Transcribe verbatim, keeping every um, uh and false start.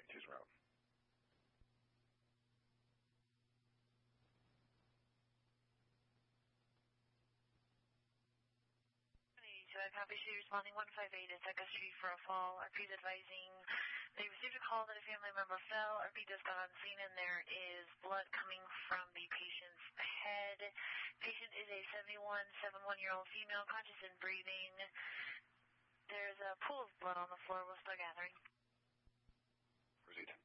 two's route. So I copy she responding one five eight is Echo Street for a fall. R P's advising they received a call that a family member fell. R P just got on scene and there is blood coming from the patient's head. Patient is a seventy-one, seventy-one-year-old female, conscious and breathing. There's a pool of blood on the floor. We'll start gathering. Proceed.